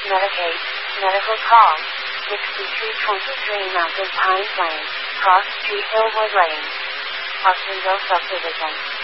Medicaid, medical call, 6323 Mountain Pines Lane, Cross Street Hillwood Lane, Austinville Subdivision.